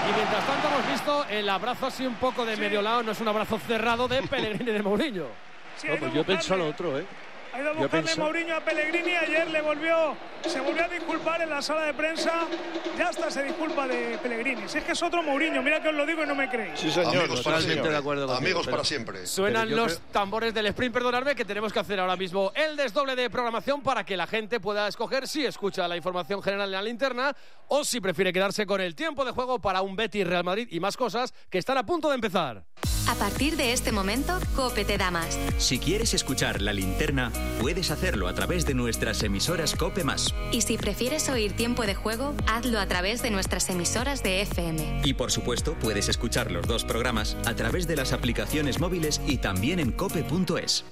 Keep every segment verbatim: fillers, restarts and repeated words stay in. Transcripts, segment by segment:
Y mientras tanto hemos visto el abrazo así un poco de sí. medio lado, no es un abrazo cerrado de Pellegrini de Mourinho. Sí, no, pues yo pienso lo otro, ¿eh? Ha ido a buscarle pensé... Mourinho a Pellegrini. Ayer le volvió, se volvió a disculpar en la sala de prensa. Ya hasta se disculpa de Pellegrini. Si es que es otro Mourinho, mira que os lo digo y no me creéis. Sí, señor, amigos para siempre. De acuerdo contigo, amigos pero... para siempre. Suenan los creo... tambores del sprint, perdonadme, que tenemos que hacer ahora mismo el desdoble de programación para que la gente pueda escoger si escucha la información general en la linterna o si prefiere quedarse con el tiempo de juego para un Betis Real Madrid y más cosas que están a punto de empezar. A partir de este momento, COPE te da más. Si quieres escuchar la linterna, puedes hacerlo a través de nuestras emisoras COPE más. Y si prefieres oír tiempo de juego, hazlo a través de nuestras emisoras de F M. Y por supuesto, puedes escuchar los dos programas a través de las aplicaciones móviles y también en cope punto es.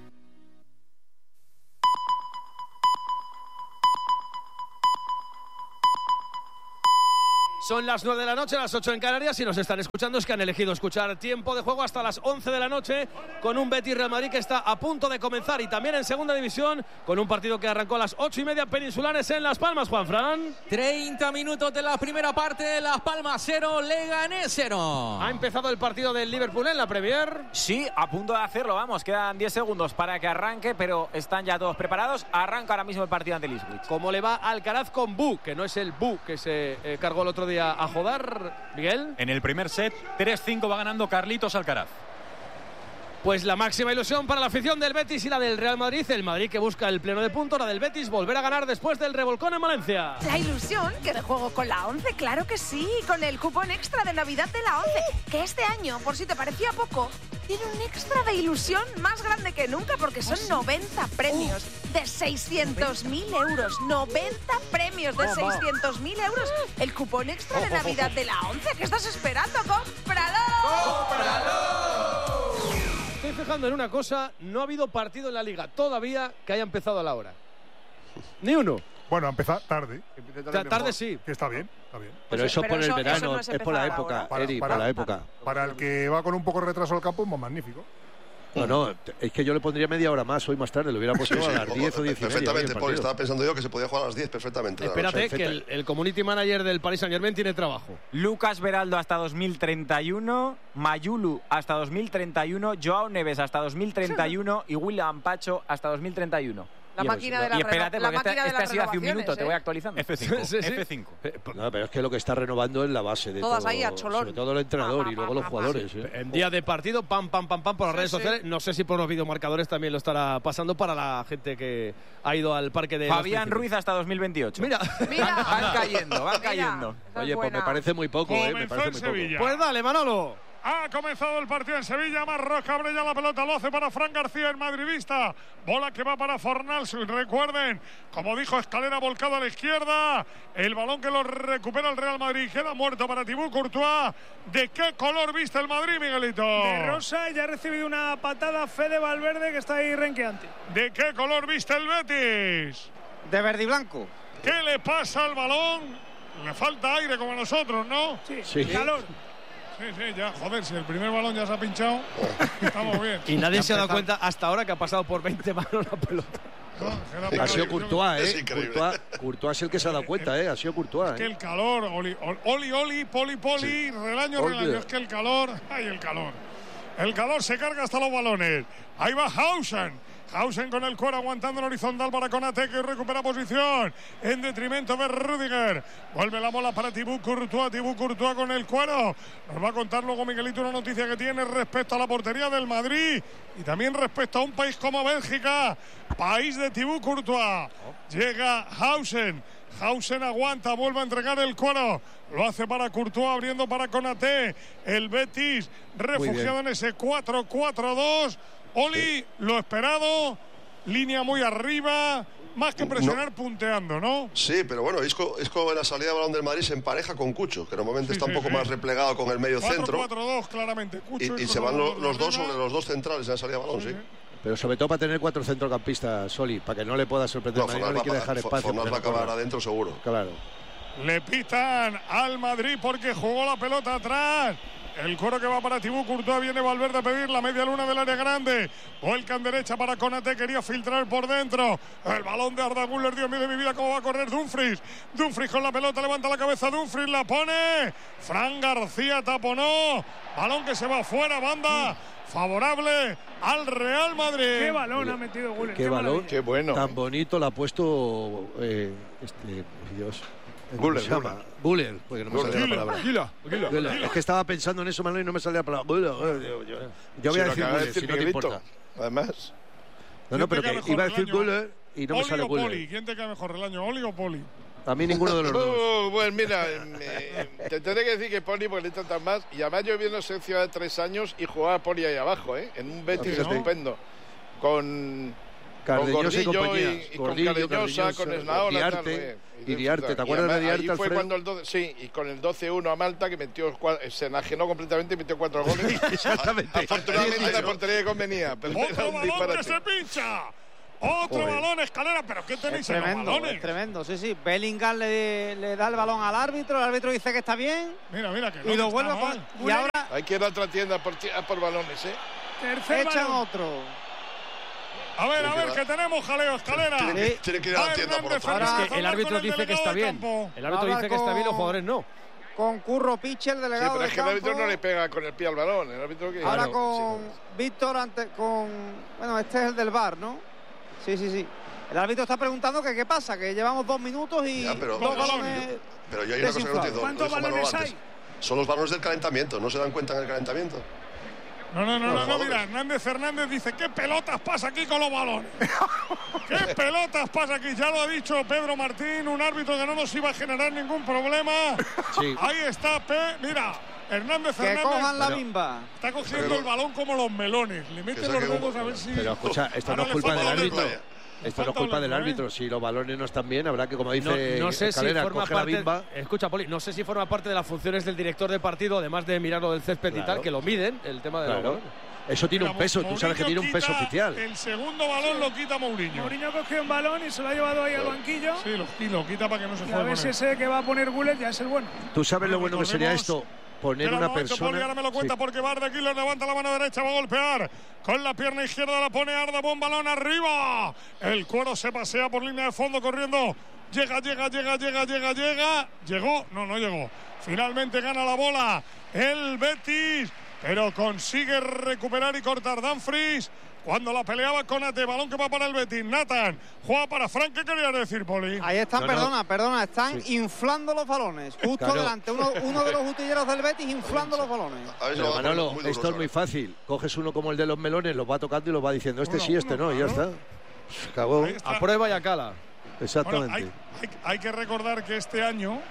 Son las nueve de la noche, las ocho en Canarias, y nos están escuchando es que han elegido escuchar tiempo de juego hasta las once de la noche con un Betis Real Madrid que está a punto de comenzar, y también en segunda división con un partido que arrancó a las ocho y media peninsulares en Las Palmas, Juanfran. treinta minutos de la primera parte, Las Palmas cero, Leganés cero. Ha empezado el partido del Liverpool en la Premier. Sí, a punto de hacerlo, vamos, quedan diez segundos para que arranque, pero están ya todos preparados. Arranca ahora mismo el partido ante el Ipswich. ¿Cómo le va Alcaraz con Bu? Que no es el Bu que se eh, cargó el otro día a Jodar, Miguel. En el primer set, tres cinco va ganando Carlitos Alcaraz. Pues la máxima ilusión para la afición del Betis y la del Real Madrid. El Madrid que busca el pleno de puntos, la del Betis volver a ganar después del revolcón en Valencia. La ilusión que de juego con la once, claro que sí, con el cupón extra de Navidad de la once, que este año, por si te parecía poco, tiene un extra de ilusión más grande que nunca porque son noventa premios de seiscientos mil euros. noventa premios de seiscientos mil euros. El cupón extra de Navidad de la once. ¿Qué estás esperando? ¡Cómpralo! ¡Cómpralo! Estoy fijando en una cosa, no ha habido partido en la Liga todavía que haya empezado a la hora. Ni uno. Bueno, a empezar tarde. Ta tarde sí. Que está bien, está bien. Pero eso pero por eso, el verano, no es, es por la época, para, Eri, para, por la época. Para el que va con un poco de retraso al campo, pues magnífico. No, no, es que yo le pondría media hora más hoy más tarde, lo hubiera puesto sí, sí, a las diez o diez y media. Perfectamente, Paul, estaba pensando yo que se podía jugar a las diez perfectamente. Espérate, que el, el community manager del Paris Saint-Germain tiene trabajo. Lucas Beraldo hasta dos mil treinta y uno, Mayulu hasta dos mil treinta y uno, Joao Neves hasta dos mil treinta y uno y William Pacho hasta dos mil treinta y uno. La y máquina de la Y espérate, porque máquina este, de este ha sido hace un minuto, ¿eh? te voy actualizando. F cinco, sí, sí. F cinco. No, pero es que lo que está renovando es la base de todas todo, ahí a cholón. sobre todo el entrenador y luego los jugadores. Sí. ¿eh? En día de partido, pam, pam, pam, pam, por las sí, redes sí. sociales. No sé si por los videomarcadores también lo estará pasando para la gente que ha ido al parque de Fabián Ruiz hasta dos mil veintiocho. Mira, Mira. Van, van cayendo, van Mira, cayendo. Oye, pues me parece muy poco, ¿eh? Me parece muy poco. Pues dale, Manolo. Ha comenzado el partido en Sevilla. Marros abre ya la pelota. Lo hace para Fran García, el madridista. Bola que va para Fornals. Recuerden, como dijo, Escalera volcado a la izquierda. El balón que lo recupera el Real Madrid. Queda muerto para Thibaut Courtois. ¿De qué color viste el Madrid, Miguelito? De rosa, y ya ha recibido una patada Fede Valverde, que está ahí renqueante. ¿De qué color viste el Betis? De verde y blanco. ¿Qué le pasa al balón? Le falta aire como a nosotros, ¿no? Sí, sí. calor. Sí, sí, ya, joder, si el primer balón ya se ha pinchado, estamos bien. Y nadie se ha dado cuenta hasta ahora que ha pasado por veinte manos la pelota. No, ha sido Courtois, es ¿eh? increíble. Courtois, Courtois es el que se ha dado cuenta, ¿eh? Ha sido Courtois. Es que ¿eh? el calor, oli, oli, oli, poli, poli, sí. relaño, Olvida. relaño. Es que el calor, ay, el calor. El calor se carga hasta los balones. Ahí va Hausen. Hausen con el cuero aguantando en horizontal para Konaté, que recupera posición en detrimento de Rüdiger. Vuelve la bola para Thibaut Courtois. Thibaut Courtois con el cuero. Nos va a contar luego Miguelito una noticia que tiene respecto a la portería del Madrid y también respecto a un país como Bélgica, país de Thibaut Courtois. Llega Hausen. Hausen aguanta, vuelve a entregar el cuero. Lo hace para Courtois, abriendo para Konaté. El Betis refugiado en ese cuatro cuatro dos. Oli, sí. Lo esperado, línea muy arriba, más que presionar, no. punteando, ¿no? Sí, pero bueno, Isco, Isco en la salida de balón del Madrid se empareja con Cucho, que normalmente sí, está un sí, poco sí. más replegado con el medio centro. cuatro cuatro dos, claramente. Cucho y, y se van los, los dos sobre los dos centrales en la salida de balón, sí. sí. Pero sobre todo para tener cuatro centrocampistas, Soli, para que no le pueda sorprender. No, no le quiere dejar espacio. Fornals va a acabar adentro seguro. Claro. Le pitan al Madrid porque jugó la pelota atrás. El Cuero que va para Thibaut Courtois. Viene Valverde a pedir la media luna del área grande. Vuelcan derecha para Konaté. Quería filtrar por dentro. El balón de Arda Güler. Dios mío de mi vida, cómo va a correr Dumfries. Dumfries con la pelota. Levanta la cabeza. Dumfries la pone. Fran García taponó. Balón que se va fuera. Banda favorable al Real Madrid. Qué balón ha metido Güler. Qué, qué balón. Qué bueno. Tan bonito lo ha puesto. Eh, este, Dios. Güler, se llama? Güler, porque no me salía la palabra. Gila, Gila, Güler. Gila. Es que estaba pensando en eso, Manuel, y no me salía la palabra. Güler. Yo, yo, yo voy a decir Güler, si no te importa. Además. No, no, pero que iba a decir Güler y no me sale Güler. Güler. ¿Quién te cae mejor el año, Oli o Poli? A mí ninguno de los dos. Oh, bueno, mira, me, te tendré que decir que Poli porque le tratan más. Y además yo viviendo en Ciudad de tres años y jugaba Poli ahí abajo, ¿eh? En un Betis ¿no? estupendo. Con... Cardeñosa y compañía. Y, y Gordillo, con Cardeñosa, con Esnaola. Diarte, y Diarte, ¿te acuerdas de Diarte, Alfredo? Fue cuando el doce, sí, y con el doce uno a Malta, que metió, se enajenó completamente y metió cuatro goles. Exactamente. Afortunadamente la portería que convenía. Pero ¡otro balón que se pincha! ¡Otro Joder. balón, Escalera! ¿Pero qué tenéis Es en los tremendo, balones? es tremendo, sí, sí. Bellingham le, le da el balón al árbitro, el árbitro dice que está bien. Mira, mira, que no y lo está vuelve a mal. poner. Y ahora hay que ir a otra tienda por, por balones, ¿eh? Tercer echan balón. otro. A ver, a ver, que tenemos jaleo, Escalera. Tiene que, tiene que ir a la tienda por otra. Es que el árbitro dice que está bien. El árbitro dice que está bien, los jugadores no. Con Curro Piche, el Sí, delegado pero es del que el árbitro campo. no le pega con el pie al balón. El árbitro que... Ahora Claro, con sí. Víctor, ante, con... Bueno, este es el del V A R, ¿no? Sí, sí, sí. El árbitro está preguntando que qué pasa, que llevamos dos minutos y Ya, pero- dos pero- balones. Pero yo hay una cosa que no entiendo. ¿Cuántos lo he dicho balones Manolo antes. hay? Son los balones del calentamiento, ¿no se dan cuenta en el calentamiento? No, no, no, Los no, no, jugadores. mira, Hernández Fernández dice, ¿qué pelotas pasa aquí con los balones? ¿Qué pelotas pasa aquí? Ya lo ha dicho Pedro Martín, un árbitro que no nos iba a generar ningún problema. Sí. Ahí está, Pe mira, Hernández Que Fernández cojan la Pero- bimba. está cogiendo Pero- el balón como los melones. Le mete Que los saque un- dedos a ver si... Pero escucha, esto Ahora no es le culpa falta del un árbitro. dedo. Esto no es falta culpa un del dedo, ¿eh? árbitro. Si los balones no están bien, habrá que, como No, dice no sé si Escalera, forma coge la parte. bimba. Escucha, Poli, no sé si forma parte de las funciones del director de partido, además de mirar lo del césped y Claro. tal, que lo miden, el tema de los Claro. balones. Eso tiene Mira, un peso, tú sabes que tiene Mourinho un peso quita oficial. El segundo balón lo quita Mourinho. Mourinho cogió un balón y se lo ha llevado ahí al banquillo. Sí, lo, y lo quita para que no se Y a juegue ver con si él. ese que va a poner Güler ya es el bueno. Tú sabes lo bueno que sería recordemos- esto, poner Espera un una momento, Poli, persona. ahora me lo cuenta Sí. porque Barda Killer levanta la mano derecha, va a golpear. Con la pierna izquierda la pone Arda, buen balón arriba. El Cuero se pasea por línea de fondo corriendo. Llega, llega, llega, llega, llega, llega. Llegó, no, no llegó. Finalmente gana la bola el Betis, pero consigue recuperar y cortar Dumfries. Cuando la peleaba con Ate, balón que va para el Betis. Nathan juega para Frank. ¿Qué querías decir, Poli? Ahí están, No, no. perdona, perdona, están Sí. inflando los balones. Justo Claro. delante, uno, uno de los utilleros del Betis inflando los balones. A ver si Pero lo va a poner Manolo, muy duros esto es muy ahora. fácil. Coges uno como el de los melones, los va tocando y los va diciendo este Uno, sí, este uno, no, y ya está. claro. Se acabó. Ahí está. A prueba y a cala. Bueno, Exactamente. hay, hay- hay que recordar que este año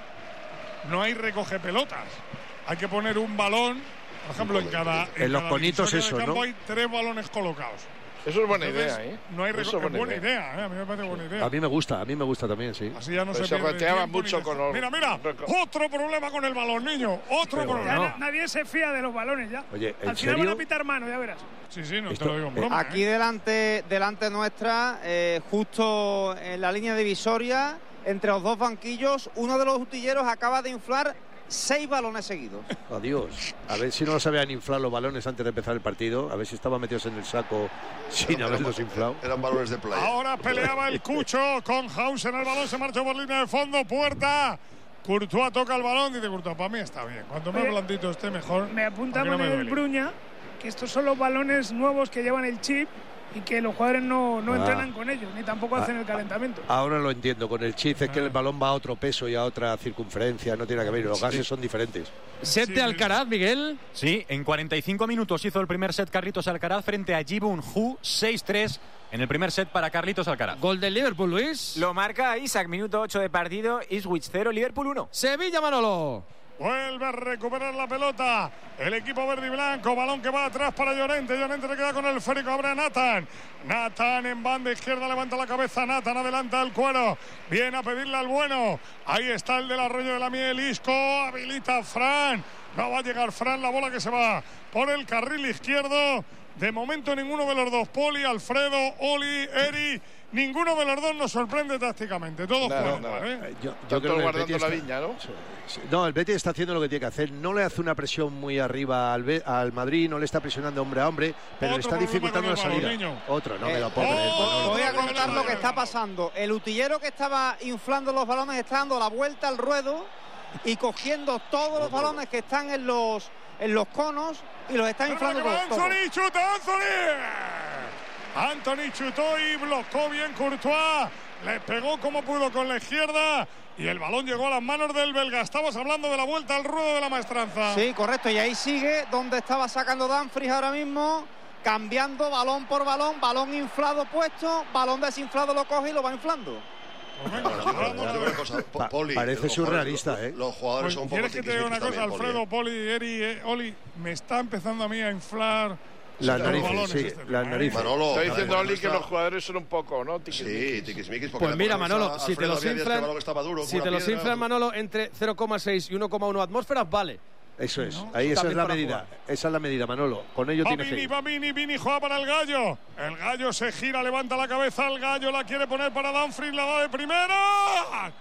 no hay recoge pelotas. Hay que poner un balón, por ejemplo, en cada. En los cada conitos divisoria de eso, campo ¿no? hay tres balones colocados. Eso es buena Entonces, idea, ¿eh? No hay Eso recoge. es Es buena buena idea. idea, ¿eh? A mí me parece buena idea. A mí me gusta, a mí me gusta también, sí. Así ya no Pues se se pierde reteaban tiempo ni mucho de- con los- Mira, mira, reco- otro problema con el balón, niño. Otro Pero problema. Ya no. na- nadie se fía de los balones ya. Oye, ¿en Al final van serio? a pitar mano, ya verás. Sí, sí, no Esto- te lo digo en broma. Aquí ¿eh? delante, delante nuestra, eh, justo en la línea divisoria, entre los dos banquillos, uno de los utilleros acaba de inflar seis balones seguidos. Adiós. A ver si no lo sabían inflar los balones antes de empezar el partido. A ver si estaban metidos en el saco sin Eran- haberlos inflado. Eran balones de playa. Ahora peleaba el Cucho con Hausen. El balón se marchó por línea de fondo. Puerta. Courtois toca el balón. Dice Courtois, para mí está bien. Cuanto más Oye, blandito esté, mejor. Me apunta porque no me Manuel duele. Bruña que estos son los balones nuevos que llevan el chip y que los jugadores no, no Ah. entrenan con ellos, ni tampoco Ah. hacen el calentamiento. Ahora lo entiendo. Con el chip es que el balón va a otro peso y a otra circunferencia. No tiene que ver. Los gases son diferentes. Set Sí, de Alcaraz, Miguel. Sí, en cuarenta y cinco minutos hizo el primer set Carlitos Alcaraz frente a Jibun Hu, seis tres en el primer set para Carlitos Alcaraz. Gol del Liverpool, Luis. Lo marca Isaac, minuto ocho de partido. Ipswich cero, Liverpool uno. Sevilla, Manolo. Vuelve a recuperar la pelota el equipo verde y blanco. Balón que va atrás para Llorente. Llorente le queda con el esférico. Abre a Nathan. Nathan en banda izquierda. Levanta la cabeza. Nathan adelanta el Cuero. Viene a pedirle al bueno. Ahí está el del Arroyo de la Miel. Isco habilita a Fran. No va a llegar Fran, la bola que se va por el carril izquierdo. De momento ninguno de los dos, Poli, Alfredo, Oli, Eri, ninguno de los dos nos sorprende tácticamente. Todos no, juegan no. mal, ¿eh? Yo, yo creo que guardando el Betis la está, viña, ¿no? Sí, sí. No, el Betis está haciendo lo que tiene que hacer. No le hace una presión muy arriba al, Be al Madrid, no le está presionando hombre a hombre, pero le está dificultando la salida. Balón, Otro, no eh, me lo puedo creer. oh, Voy a contar lo que está pasando. El utillero que estaba inflando los balones está dando la vuelta al ruedo y cogiendo todos los balones que están en los en los conos y los está inflando todos. Anthony, chuta, Anthony. Anthony chutó y bloqueó bien Courtois. Le pegó como pudo con la izquierda y el balón llegó a las manos del belga. Estamos hablando de la vuelta al ruedo de la maestranza. Sí, correcto. Y ahí sigue donde estaba sacando Dumfries ahora mismo, cambiando balón por balón, balón inflado puesto, balón desinflado lo coge y lo va inflando. Pa parece surrealista, ¿eh? Los jugadores son un poco ¿Quieres que te diga una cosa, Alfredo, Poli, Eri, eh, Oli? Me está empezando a mí a inflar las los narices, balones sí, este las tema, narices. Manolo, está diciendo Oli que los jugadores son un poco, ¿no? Sí, tiquismiquis. Pues mira, Manolo, si te los inflan, si te los inflan, Manolo, entre cero coma seis y uno coma uno atmósferas, vale. Eso es, ¿no? ahí esa es la para medida, jugar. esa es la medida, Manolo. Con ello Va tiene que Vini, ir. va Vini, Vini juega para el Gallo. El Gallo se gira, levanta la cabeza, el Gallo la quiere poner para Dumfries, la da de primera.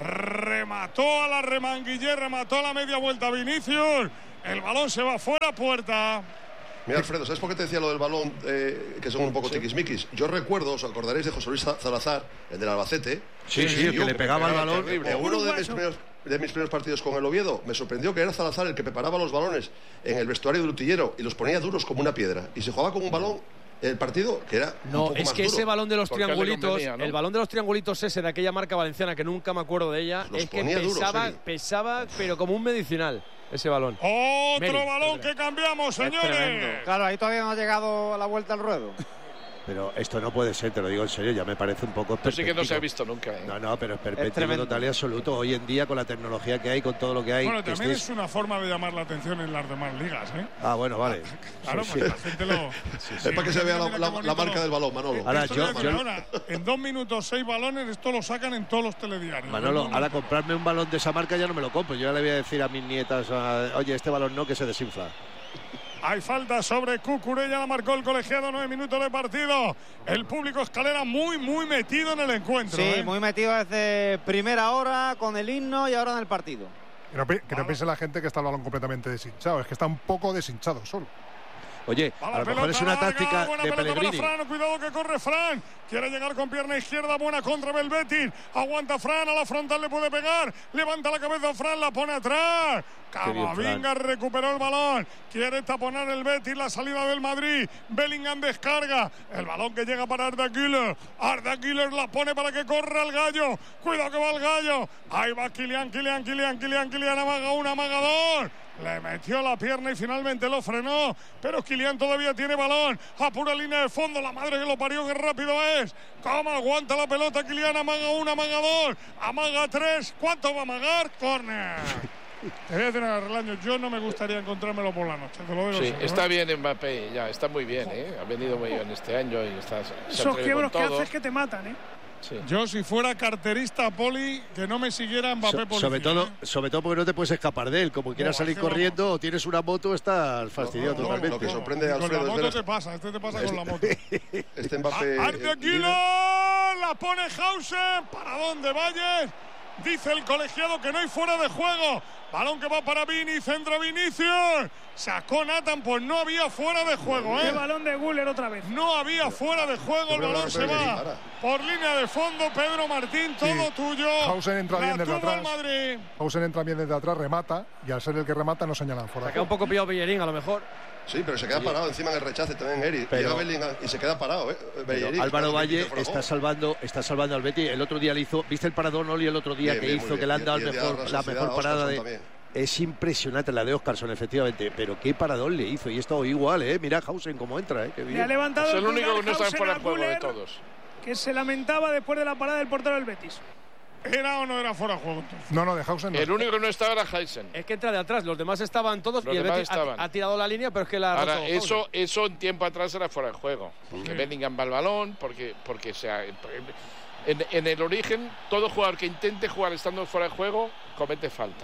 Remató a la remanguillé, remató a la media vuelta Vinicius. El balón se va fuera, puerta. Mira, Alfredo, ¿sabes por qué te decía lo del balón, eh, que son un poco tiquismiquis? Yo recuerdo, os acordaréis de José Luis Salazar, el del Albacete. Sí, sí, el que le pegaba el balón. En uno de mis, primeros, de mis primeros partidos con el Oviedo, me sorprendió que era Salazar el que preparaba los balones en el vestuario del utillero y los ponía duros como una piedra. Y se jugaba con un balón el partido que era no, un poco es más que duro. ese balón de los Porque triangulitos, convenía, ¿no? el balón de los triangulitos ese de aquella marca valenciana que nunca me acuerdo de ella, Los es que ponía duros, pesaba, Eri. pesaba, pero como un medicinal, ese balón. Otro Meri, balón que cambiamos, señores. Claro, ahí todavía no ha llegado a la vuelta al ruedo. Pero esto no puede ser, te lo digo en serio, ya me parece un poco Esto sí que no se ha perspectivo. visto nunca, ¿eh? No, no, pero es Es perspectivo tremendo. total y absoluto. Hoy en día, con la tecnología que hay, con todo lo que hay. Bueno, que también estés- es una forma de llamar la atención en las demás ligas, ¿eh? Ah, bueno, vale. Claro, Sí, pues sí. la gente lo... Es para que se vea la, la- la marca del balón, Manolo. Ahora, Esto yo- te voy a yo- decir ahora, en dos minutos, seis balones, esto lo sacan en todos los telediarios. Manolo, En dos ahora minutos. comprarme un balón de esa marca ya no me lo compro. Yo ya le voy a decir a mis nietas, ah, oye, este balón no, que se desinfla. Hay falta sobre Cucurella, la marcó el colegiado, nueve minutos de partido. El público Escalera muy, muy metido en el encuentro. Sí, ¿eh? muy metido desde primera hora con el himno y ahora en el partido. Que no, pi- que no piense la gente que está el balón completamente deshinchado, es que está un poco deshinchado solo. Oye, Va a la lo mejor pelota es una larga, táctica buena de pelota Pellegrini. para Fran, cuidado que corre Fran. Quiere llegar con pierna izquierda, buena contra Belbetis. Aguanta Fran, a la frontal le puede pegar. Levanta la cabeza Fran, la pone atrás. Qué bien, Camavinga recuperó el balón. Quiere taponar el Betis, la salida del Madrid. Bellingham descarga. El balón que llega para Arda Güler. Arda Güler la pone para que corra el Gallo. Cuidado que va el Gallo. Ahí va Kylian, Kylian, Kylian, Kylian, Kylian. Amaga una, amaga dos. Le metió la pierna y finalmente lo frenó. Pero Kylian todavía tiene balón. A pura línea de fondo. La madre que lo parió, qué rápido es. Cómo aguanta la pelota Kylian. Amaga una, amaga dos. Amaga tres. ¿Cuánto va a amagar? Córner. Te voy a decir una, Relaño, yo no me gustaría encontrármelo por la noche. Te lo digo Sí, siempre, está ¿eh? bien Mbappé, ya, está muy bien, ¿eh? Ha venido muy bien este año y está, se Esos atreve quiebros con que todo. haces que te matan, ¿eh? Sí. Yo, si fuera carterista Poli, que no me siguiera Mbappé So- policía, sobre todo, ¿eh? sobre todo porque no te puedes escapar de él. Como quieras No, salir es que vamos. corriendo o tienes una moto, estás fastidiado No, no, totalmente. lo que sorprende a Con Alfredo la es moto ver te pasa, este te pasa Este- con la moto. este Mbappé. Arde eh, Aguilar, líder. la pone Hausen, ¿para dónde vayas? Dice el colegiado que no hay fuera de juego. Balón que va para Vini, centro Vinicius. Sacó Nathan, pues no había fuera de juego, Qué ¿eh? balón de Güler otra vez. No había fuera de juego, el Pero balón no, se pero va para. por línea de fondo. Pedro Martín, todo Sí. tuyo. Hausen entra La bien desde tuvo el atrás. Madrid. Hausen entra bien desde atrás, remata, y al ser el que remata no señalan fuera. Se ha quedado un poco pillado Bellerín, a lo mejor. Sí, pero se queda parado encima en el rechace también, Eri. Pero- Llega Bellingham y se queda parado, ¿eh? Pero Bellerín, Álvaro está Valle fuera de está juego. salvando, está salvando al Betis. El otro día le hizo, ¿viste el paradón Oli el otro día Bien, que bien, hizo muy que bien. le han dado Y- el y el mejor, Real la Sociedad, mejor parada Oscarson de? también. Es impresionante la de Oscarson, efectivamente. Pero qué paradón le hizo. Y esto igual, ¿eh? Mira Hausen cómo entra, ¿eh? Qué Le ha bien. levantado Es el único pulgar que no está Hausen fuera a de juego de Güler, todos. que se lamentaba después de la parada del portero del Betis. ¿Era o no era fuera de juego? entonces? No, no, de Hausen no. El único que no estaba era Heisen. Es que entra de atrás, los demás estaban todos Los y el demás Betis ha, estaban. ha tirado la línea, pero es que la ha Ahora, roto eso, Hausen. eso en tiempo atrás era fuera de juego. Porque Bellingham va al balón, porque, porque sea, en, en el origen, todo jugador que intente jugar estando fuera de juego comete falta.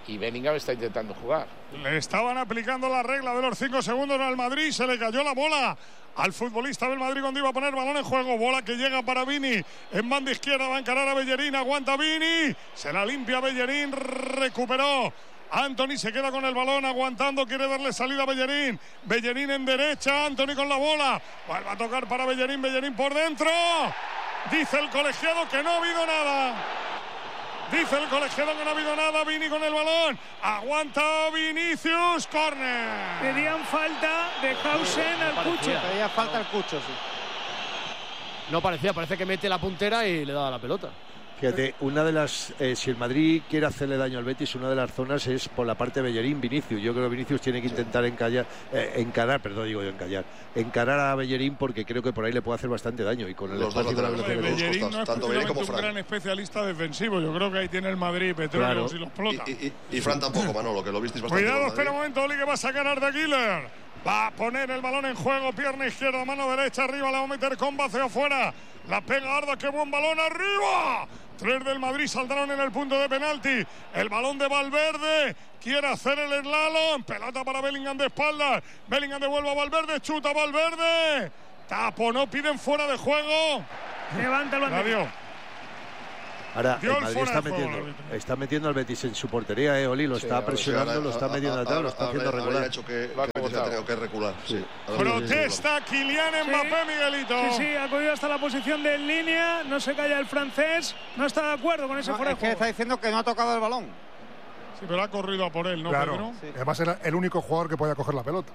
y Bellingham está intentando jugar. Le estaban aplicando la regla de los cinco segundos al Madrid, se le cayó la bola al futbolista del Madrid cuando iba a poner balón en juego. Bola que llega para Vini, en banda izquierda va a encarar a Bellerín, aguanta Vini, se la limpia Bellerín, recuperó Antony, se queda con el balón aguantando, quiere darle salida a Bellerín. Bellerín en derecha, Antony con la bola. Vuelve a tocar para Bellerín, Bellerín por dentro. Dice el colegiado que no ha habido nada. Dice el colegiado que no ha habido nada. Vini con el balón. Aguanta Vinicius, córner. Pedían falta de Hausen al Cucho. Pedía falta al Cucho, sí. No parecía, parece que mete la puntera y le da la pelota. Fíjate, una de las, eh, si el Madrid quiere hacerle daño al Betis, una de las zonas es por la parte de Bellerín, Vinicius. Yo creo que Vinicius tiene que intentar encallar, eh, encarar, perdón, digo yo encallar, encarar a Bellerín porque creo que por ahí le puede hacer bastante daño. Y con el los espacio dos y la velocidad Bellerín que no es tanto Bellerín como un Fran. gran especialista defensivo. Yo creo que ahí tiene el Madrid petróleo Claro. si lo explota. Y, y, y Fran tampoco, Manolo, que lo visteis bastante. Cuidado, con espera un Madrid. momento, Oli, que va a sacar a Arda Güler. Va a poner el balón en juego, pierna izquierda, mano derecha, arriba, la va a meter con vacío afuera. La pega Arda, qué buen balón, arriba. Tres del Madrid saldrán en el punto de penalti. El balón de Valverde, quiere hacer el slalom. Pelota para Bellingham de espaldas. Bellingham devuelve a Valverde, chuta Valverde. Taponó, piden fuera de juego. Levanta el banderín. Adiós. Ahora, Dio el el Madrid fuera está de juego, metiendo, árbitro. está metiendo al Betis en su portería, eh, Oli, lo Sí, está ahora sí, presionando, ahora- lo está ahora- metiendo ahora- atrás, lo está ahora- haciendo ahora regular. ha hecho que, que Betis ha tenido que recular. Sí. Protesta Kylian Mbappé, Miguelito. Sí, sí, ha acudido hasta la posición de en línea, no se calla el francés, no está de acuerdo con ese No, fuera es de que juego. está diciendo que no ha tocado el balón. Sí, pero ha corrido a por él, ¿no, Claro. Pedro? Y además era el único jugador que podía coger la pelota.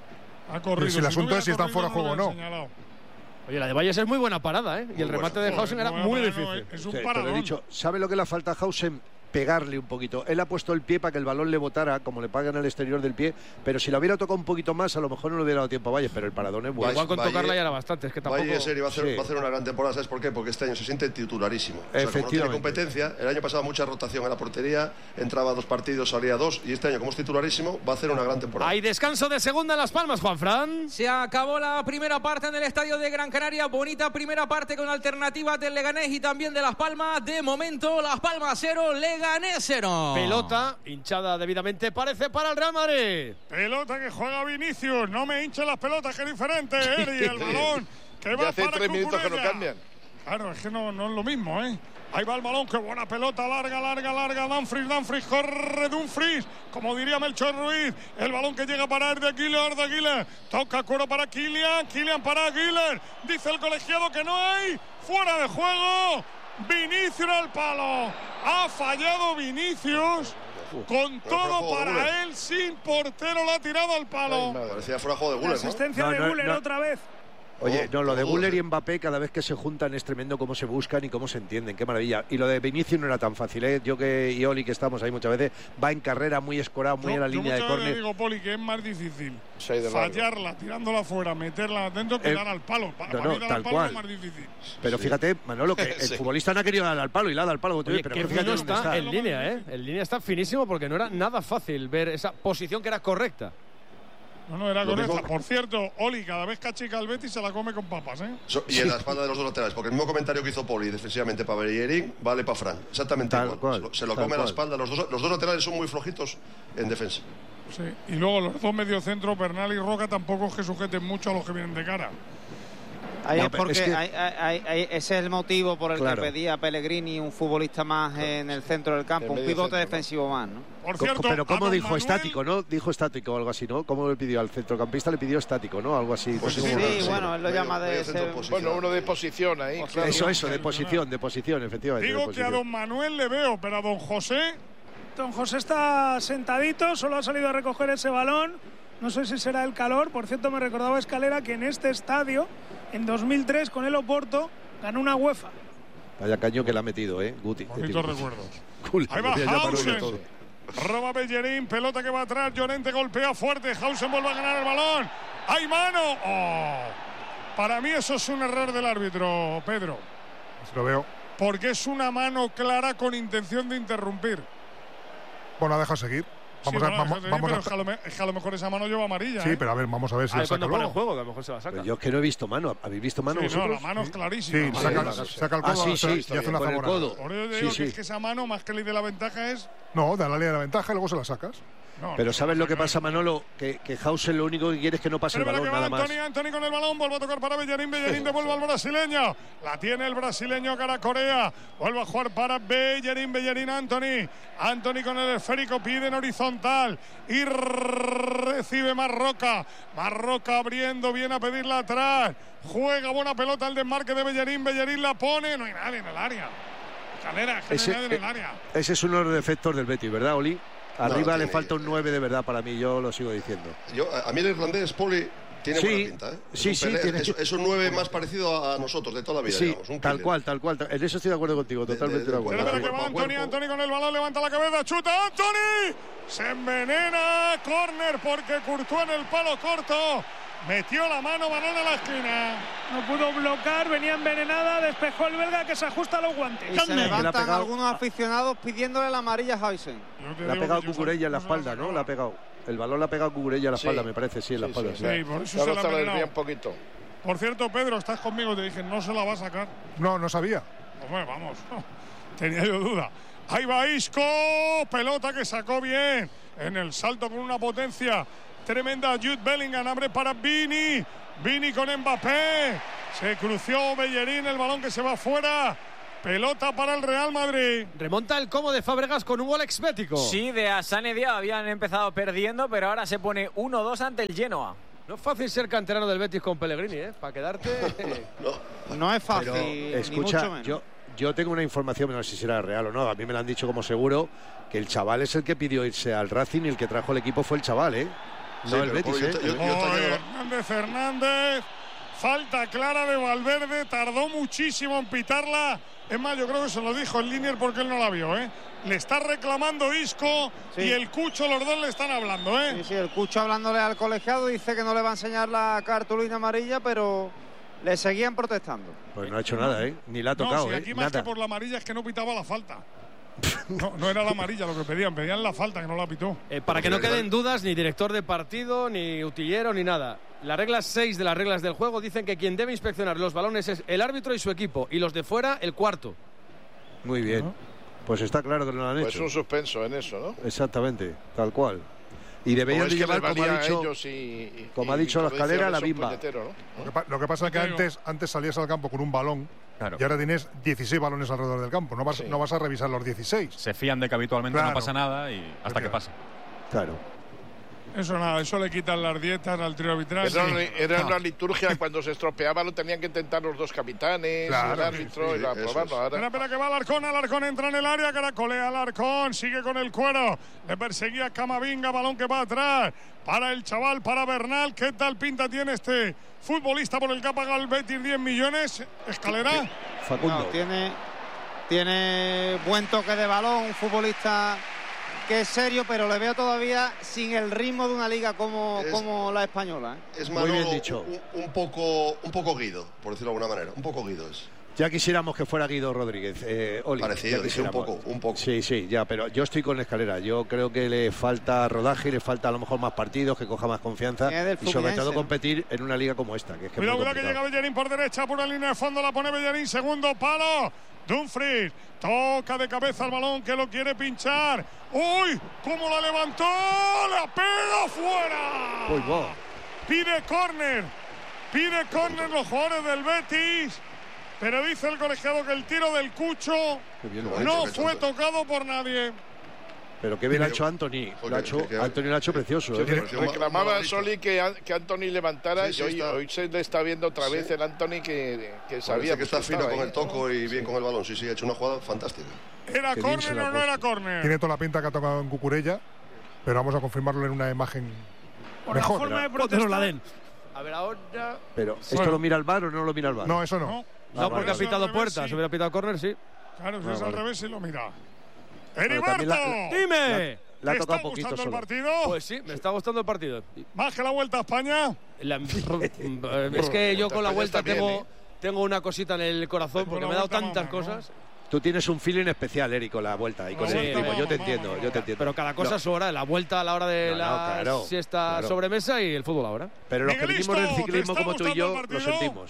Ha corrido. Si el no asunto hubiera es si están corrido, fuera de juego o lo no. hubiera señalado. Oye, la de Valles es muy buena parada, ¿eh? Y el remate de Hausen era Joder, muy bueno, difícil. Es un Sí, te lo he paradón. dicho. ¿Sabe lo que le falta a Hausen? Pegarle un poquito. Él ha puesto el pie para que el balón le botara, como le pagan al exterior del pie, pero si lo hubiera tocado un poquito más, a lo mejor no le hubiera dado tiempo a Valles, pero el paradón es bueno. Igual con Valle- tocarla ya era bastante, es que tampoco... Valle, en serio, va a, hacer, Sí. va a hacer una gran temporada. ¿Sabes por qué? Porque este año se siente titularísimo. O sea, como no tiene Efectivamente. competencia, el año pasado mucha rotación en la portería, entraba a dos partidos, salía a dos, y este año, como es titularísimo, va a hacer una gran temporada. Hay descanso de segunda en Las Palmas, Juanfran. Se acabó la primera parte en el estadio de Gran Canaria. Bonita primera parte con alternativas del Leganés y también de Las Palmas. De momento, Las Palmas cero, Leganés cero. Pelota hinchada debidamente, parece para el Real Madrid. Pelota que juega Vinicius. No me hinchen las pelotas, que es diferente. Eri, el balón que va Ya hace para tres minutos que no Cucurella. cambian. Claro, es que no, no es lo mismo, ¿eh? Ahí va el balón, qué buena pelota, larga, larga, larga. Dumfries, Dumfries, corre Dumfries. Como diría Melchor Ruiz. El balón que llega para Arda Güler, Arda Güler. Toca cuero para Kylian, Kylian para Güler. Dice el colegiado que no hay. Fuera de juego. Vinicius al palo. Ha fallado Vinicius. Con Pero todo fuera de juego de para Güler. él, sin portero, la ha tirado al palo. Parecía fuera de juego de La Guller, ¿no? asistencia No, de no, Güler no. otra vez. Oye, no, lo de todo, Güler sí. y Mbappé cada vez que se juntan es tremendo cómo se buscan y cómo se entienden, qué maravilla. Y lo de Vinicius no era tan fácil, ¿eh? Yo que y Oli que estamos ahí muchas veces, va en carrera muy escorado, muy Yo- en la yo línea de muchas veces córner. digo, Poli, que es más difícil Se ha ido largo. fallarla, tirándola fuera, meterla adentro que Eh, dar al palo. Para, no, para no, mí dar tal al palo cual. es más difícil. Pero fíjate, Manolo, que el Sí. futbolista no ha querido dar al palo y la da al palo. Oye, pero qué fíjate fino dónde está, está. en línea, ¿eh? En línea está finísimo porque no era nada fácil ver esa posición que era correcta. No, no, era Lo correcta. mismo- Por cierto, Oli, cada vez que achica el Betis se la come con papas, ¿eh? So- y en la espalda de los dos laterales, porque el mismo comentario que hizo Poli defensivamente para Bellerín vale para Fran. Exactamente Tal igual. cual, se lo, se lo tal come a la cual. espalda. Los dos, los dos laterales son muy flojitos en defensa. Sí. Y luego los dos mediocentros, Bernal y Roca, tampoco es que sujeten mucho a los que vienen de cara. Ahí No, es pero porque es que- hay- hay- hay- hay- ese es el motivo por el Claro. que pedía a Pellegrini un futbolista más en el centro del campo, En un medio pivote centro, ¿no? defensivo más, ¿no? Por Co- cierto, pero a ¿cómo don dijo Manuel- estático, no? Dijo estático o algo así, ¿no? ¿Cómo le pidió al centrocampista? Le pidió estático, ¿no? Algo así. Pues No sé sí, cómo- Sí, sí, bueno, él lo medio- llama de medio ese- centro posición. Bueno, uno de posición ahí. claro. Eso, eso, de posición, de posición, efectivamente. de Digo que a posición. don Manuel le veo, pero a don José, Don José está sentadito, solo ha salido a recoger ese balón. No sé si será el calor. Por cierto, me recordaba Escalera que en este estadio, en dos mil tres, con el Oporto, ganó una UEFA. Vaya caño que le ha metido, ¿eh? Guti. bonitos recuerdos. Cool, Ahí va ya llamarlo de Hausen. todo. Roba Bellerín, pelota que va atrás. Llorente golpea fuerte. Hausen vuelve a ganar el balón. ¡Hay mano! Oh. Para mí eso es un error del árbitro, Pedro. Así lo veo. Porque es una mano clara con intención de interrumpir. Bueno, ha dejado seguir. Vamos Sí, a, bueno, vamos, déjate, vamos pero a- es que a lo me- es que a lo mejor esa mano lleva amarilla. Sí, ¿eh? pero a ver, vamos a ver si A la ver saca cuando pone el luego. juego, que a lo mejor se la saca. Pero yo es que no he visto mano. ¿Habéis visto mano Sí, no, vosotros? la mano es clarísima. Sí, Vale, saca, vale. saca el Ah, codo sí, y hace- sí, y hace una con el favorable. codo. Por ello te Sí, digo sí. que es que esa mano, más que le de la ventaja, es No, da la línea de la ventaja y luego se la sacas. No, Pero no, ¿sabes no, lo que no, pasa, Manolo? Que, que Hausen lo único que quiere es que no pase el balón, nada más. Anthony, Anthony con el balón, vuelve a tocar para Bellerín, Bellerín devuelve al brasileño, la tiene el brasileño cara Corea, vuelve a jugar para Bellerín, Bellerín, Anthony, Anthony con el esférico, pide en horizontal y recibe Marroca, Marroca abriendo, viene a pedirla atrás, juega buena pelota al desmarque de Bellerín, Bellerín la pone, no hay nadie en el área, Calera, que ese, no hay nadie en el área. Ese es uno de los defectos del Betis, ¿verdad, Oli? Arriba no, le tiene, falta un nueve de verdad para mí, yo lo sigo diciendo. Yo, a mí el irlandés, Poli, tiene sí, buena pinta, ¿eh? Es sí, un sí. pelea, Tiene... Es, es un nueve más parecido a nosotros de toda la vida, sí, digamos. Un tal killer. cual, tal cual. En eso estoy de acuerdo contigo, totalmente de, de, de acuerdo. Espera, que va Anthony, Anthony con el balón, levanta la cabeza, chuta, Anthony. Se envenena, córner porque Courtois en el palo corto. Metió la mano, balón a la esquina. No pudo bloquear, venía envenenada, despejó el belga que se ajusta los guantes. Y se levantan algunos aficionados pidiéndole la amarilla a Hausen. Le ha pegado Cucurella en la espalda, ¿no? Le ha pegado. El balón le ha pegado Cucurella en la espalda, me parece, sí, en la espalda. Sí, sí, por eso se la ha envenenado un poquito. Por cierto, Pedro, estás conmigo, te dije, no se la va a sacar. No, no sabía. Hombre, vamos, tenía yo duda. Ahí va Isco, pelota que sacó bien en el salto con una potencia tremenda. Jude Bellingham abre para Vini, Vini con Mbappé, se cruzó Bellerín, el balón que se va fuera. Pelota para el Real Madrid. Remonta el Como de Fábregas con un gol exbético. Sí, de Asane Dia habían empezado perdiendo, pero ahora se pone uno dos ante el Genoa. No es fácil ser canterano del Betis con Pellegrini, ¿eh? Para quedarte... no. no es fácil, pero, escucha, ni mucho menos. Yo, yo tengo una información, no sé si será real o no, a mí me lo han dicho como seguro, que el chaval es el que pidió irse al Racing y el que trajo el equipo fue el chaval, ¿eh? No sí, el Betis, ¿eh? Yo, yo, yo Hernández Hernández, falta clara de Valverde, tardó muchísimo en pitarla. Es más, yo creo que se lo dijo el Linier porque él no la vio, ¿eh? Le está reclamando Isco sí. y el Cucho, los dos le están hablando, ¿eh? Sí, sí, el Cucho hablándole al colegiado dice que no le va a enseñar la cartulina amarilla, pero le seguían protestando. Pues no ha hecho nada, ¿eh? Ni la ha tocado, no, si aquí ¿eh? más Nada. que por la amarilla es que no pitaba la falta. No, no era la amarilla lo que pedían, pedían la falta, que no la pitó. Eh, para que no queden dudas, ni director de partido, ni utillero, ni nada. Las reglas seis de las reglas del juego dicen que quien debe inspeccionar los balones es el árbitro y su equipo, y los de fuera, el cuarto. Muy bien. ¿No? Pues está claro que no lo han pues hecho. Pues un suspenso en eso, ¿no? Exactamente, tal cual. Y deberían de llevar, como ha dicho, y, y, como ha dicho la escalera, la bimba. Puñetero, ¿no? Lo, que, lo que pasa es que antes, antes salías al campo con un balón. Claro. Y ahora tienes dieciséis balones alrededor del campo. No vas, sí. no vas a revisar los dieciséis. Se fían de que habitualmente claro. no pasa nada y hasta claro. que pasa. Claro. Eso nada, eso le quitan las dietas al trío arbitral. Era, sí. era una liturgia, cuando se estropeaba lo tenían que intentar los dos capitanes, claro, el árbitro sí, y la probarlo. Ahora... Espera, espera, que va Alarcón, Alarcón entra en el área, caracolea Alarcón, sigue con el cuero, le perseguía Camavinga, balón que va atrás, para el chaval, para Bernal. ¿Qué tal pinta tiene este futbolista por el que ha pagado el Betis diez millones? Escalera. Facundo. No, tiene, tiene buen toque de balón, un futbolista que es serio, pero le veo todavía sin el ritmo de una liga como, es, como la española, ¿eh? Es Manolo, muy bien dicho. Un, un, poco, un poco Guido, por decirlo de alguna manera. Un poco Guido es. Ya quisiéramos que fuera Guido Rodríguez. Eh, Oli, Parecido, dice un poco, un poco. Sí, sí, ya, pero yo estoy con Escalera. Yo creo que le falta rodaje, le falta a lo mejor más partidos, que coja más confianza y sobre todo competir en una liga como esta. Que es que cuidado, cuidado que llega Bellerín por derecha, por la línea de fondo, la pone Bellerín, segundo palo. Dumfries toca de cabeza el balón que lo quiere pinchar. ¡Uy! ¿Cómo la levantó? ¡La pega fuera! Uy, wow. Pide córner. Pide córner los jugadores del Betis. Pero dice el colegiado que el tiro del Cucho no fue tocado por nadie. Pero qué bien lo ha hecho Anthony. Lo ha hecho, Anthony lo ha hecho precioso. Sí, ¿eh? Reclamaba Soli que, que Anthony levantara sí, sí, y hoy, hoy se le está viendo otra vez sí. el Anthony que, que sabía que está fino con el toco y bien con el balón. Sí, sí, ha hecho una jugada fantástica. ¿Era córner o no era córner? Tiene toda la pinta que ha tocado en Cucurella, pero vamos a confirmarlo en una imagen por mejor. Forma de protestar. La den. A ver, ahora... Pero, ¿esto bueno. lo mira el V A R o no lo mira el V A R? No, eso no. No, no ah, porque ha pitado puerta. Si hubiera pitado córner, sí. Claro, si ah, es vale. al revés, sí lo mira. ¡Heriberto! ¡Dime! Le ha ¿Te tocado está poquito gustando solo. el partido? Pues sí, me está gustando el partido. ¿Más que la Vuelta a España? La, es que yo con la Vuelta tengo, bien, ¿eh? tengo una cosita en el corazón porque me he dado tantas mamá, cosas. ¿no? Tú tienes un feeling especial, Eric, con la Vuelta y con sí, el último. Yo te mamá, entiendo, mamá, yo te entiendo. Pero cada cosa no. a su hora. La Vuelta a la hora de no, la no, claro, siesta claro. sobremesa y el fútbol ahora. Pero los que Miguelisto, venimos del ciclismo como tú y yo, lo sentimos.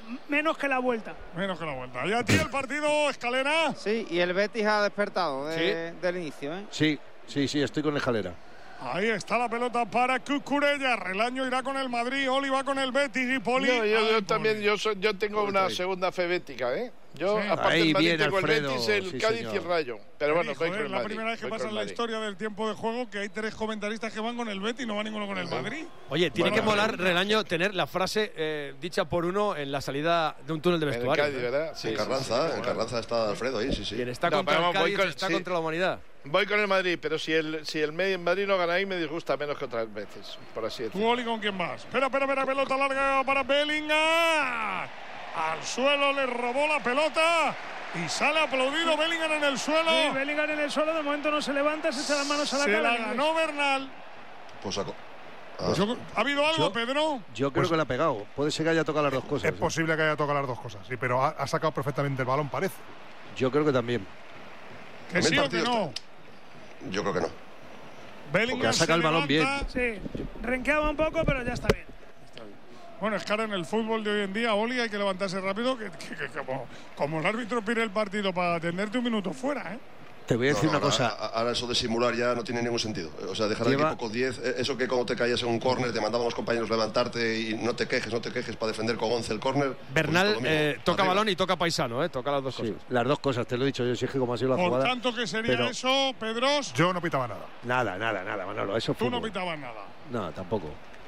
menos que la vuelta. Menos que la vuelta. ¿Y a ti el partido, Escalera? Sí, y el Betis ha despertado de, sí. del inicio, ¿eh? Sí, sí, sí, estoy con Escalera. Ahí está la pelota para Cucurella. Relaño irá con el Madrid, Oli va con el Betis y Poli. No, yo, yo también, yo, soy, yo tengo una ahí. segunda fe bética, ¿eh? Yo, sí. aparte Ahí del Madrid, viene tengo Alfredo, el Betis, el sí, Cádiz señor. y el Rayo. Pero bueno, dijo, voy con eh, el la Madrid. primera vez que voy pasa con en la Madrid. historia del tiempo de juego que hay tres comentaristas que van con el Betis y no va ninguno con el Madrid. Oye, tiene Bueno, que molar, bueno. Relaño, tener la frase eh, dicha por uno en la salida de un túnel de En el vestuario. Cádiz, ¿eh? ¿verdad? Sí, en sí, Carranza, sí, sí, en Carranza está Alfredo ahí, sí, sí. Quien está No, contra pero el vamos, voy Cádiz con- está sí. contra la humanidad. Voy con el Madrid, pero si el, si el Madrid no gana ahí, me disgusta menos que otras veces, por así ¿Tú, decirlo. Oli, con quién más? Espera, espera, espera, pelota larga para Bellingham. Al suelo le robó la pelota y sale aplaudido Bellingham en el suelo. Sí, Bellingham en el suelo, de momento no se levanta, se echa las manos a la Se cara. la ganó Bernal. Pues saco. Pues yo- ¿Ha habido algo, Yo- Pedro? Yo creo Pues- que le ha pegado. Puede ser que haya tocado las dos cosas. Es ¿eh? posible que haya tocado las dos cosas, sí, pero ha, ha sacado perfectamente el balón, parece. Yo creo que también. ¿Que sí o que no? Yo creo que no. Bellingham Porque ha sacado el se balón bien. levanta. Sí, renqueaba un poco, pero ya está bien. Bueno, es que ahora en el fútbol de hoy en día, Oli, hay que levantarse rápido, que, que- que como, como el árbitro pide el partido para atenderte un minuto fuera, ¿eh? Te voy a No, decir no, una ahora- cosa. a- Ahora eso de simular ya no tiene ningún sentido. O sea, dejar al Lleva- equipo con diez, eh, eso que cuando te caías en un córner te mandaban los compañeros levantarte y no te quejes, no te quejes para defender con once el córner. Bernal pues esto lo mismo. eh, toca Arriba. balón y toca paisano, ¿eh? Toca las dos Sí, cosas. las dos cosas, te lo he dicho yo. Si es que como ha sido la Por jugada. tanto, ¿qué sería pero- eso, Pedros? Yo no pitaba nada. Nada, nada, nada, Manolo. Eso fue. Tú no pitabas nada. No, tampoco.